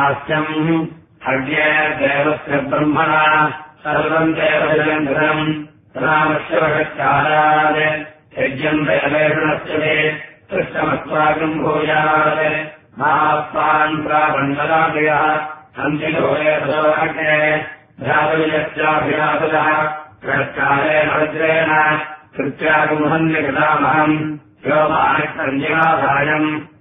हास्यम् हव्ये देवस्य ब्रह्मणा सर्वम् देवजलम् रामश्वकारात् यज्ञम् देवेषणस्य कृष्णमस्वागम् भूयात् महात्मान् प्रामण्डलादयः सन्धिलोके भ्रातृयश्चाभिलाषः प्रकारेण वज्रेण कृत्यागुमहन्यकृतामहम् व्योमानिसञ्जीवाधायम्